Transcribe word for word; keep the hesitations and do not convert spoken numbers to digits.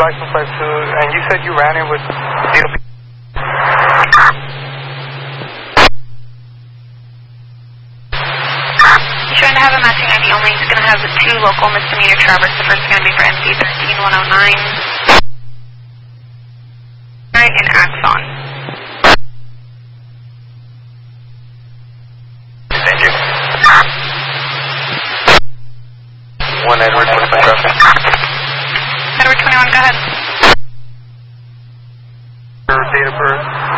license plate two, and you said you ran it with D W. He's trying to have a matching I D only. He's going to have the two local misdemeanor Traverse. The first is going to be for M C thirteen one oh nine. Right in Axon. Thank you. One Edward twenty-five traffic. Edward twenty-one, go ahead. Your date of birth.